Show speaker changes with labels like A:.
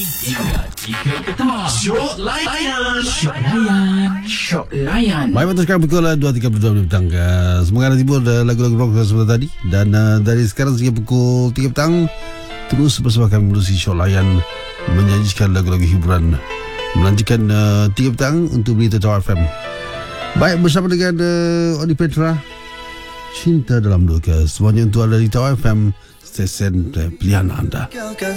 A: Tiga petang. Syok layan.
B: Baik, betul sekarang pukul 2.32 petang. Semoga anda timbul lagu-lagu rock sebentar tadi. Dan dari sekarang sehingga pukul 3 petang, terus bersama kami melalui Syok Layan menyajikan lagu-lagu hiburan. Melanjutkan 3 petang untuk berita Tawar FM. Baik, bersama dengan Odi Petra, Cinta Dalam Duka. Semuanya untuk anda di Tawar FM, stesen pilihan anda.